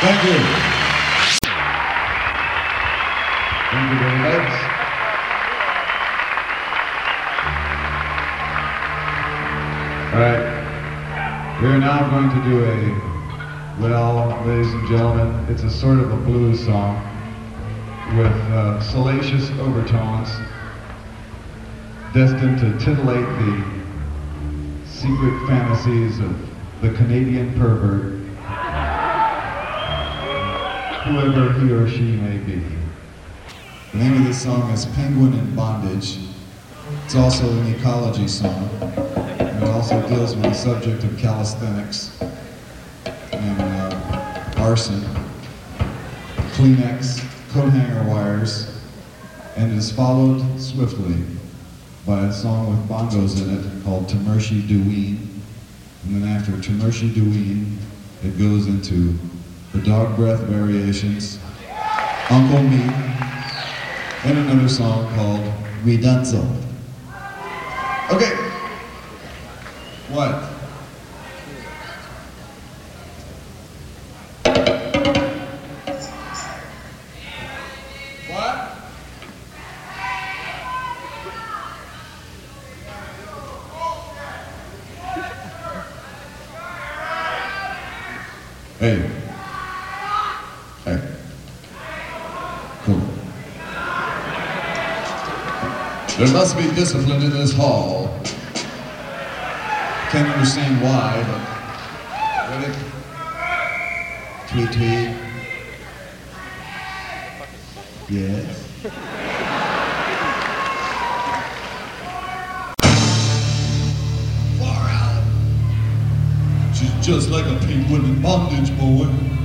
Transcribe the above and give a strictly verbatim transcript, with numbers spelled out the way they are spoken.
Thank you. Thank you very much. All right. We're now going to do a, well, ladies and gentlemen, it's a sort of a blues song with uh, salacious overtones destined to titillate the secret fantasies of the Canadian pervert, whoever he or she may be. The name of this song is Penguin in Bondage. It's also an ecology song. And it also deals with the subject of calisthenics and uh, arson, Kleenex, coat hanger wires, and it is followed swiftly by a song with bongos in it called Tamershi Deween. And then after Tamershi Deween, it goes into the Dog Breath Variations, Uncle Me, and another song called Ridanzo. Okay. What? What? Hey. Hey. Cool. There must be discipline in this hall. Can't understand why, but ready? Tweet, tweet. Yes. Far out. She's just like a penguin in bondage, boy.